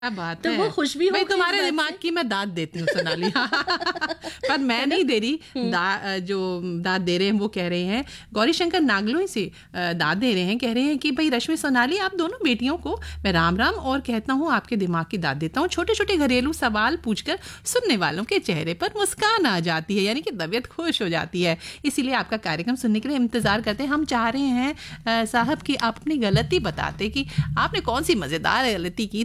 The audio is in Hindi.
क्या बात तो है। वो खुश भी हो भाई गई तुम्हारे इस बात दिमाग से। की मैं दाद देती हूँ सोनाली। पर मैं नहीं दे रही, जो दाद दे रहे हैं वो कह रहे हैं, गौरी शंकर नागलोई से दाद दे रहे हैं, कह रहे हैं कि भाई रश्मि सोनाली आप दोनों बेटियों को मैं राम राम और कहता हूँ आपके दिमाग की दाद देता हूँ। छोटे छोटे घरेलू सवाल पूछकर सुनने वालों के चेहरे पर मुस्कान आ जाती है, यानी कि तबीयत खुश हो जाती है। इसीलिए आपका कार्यक्रम सुनने के लिए इंतजार करते हैं। हम चाह रहे हैं साहब कि आप अपनी गलती बताते कि आपने कौन सी मजेदार गलती की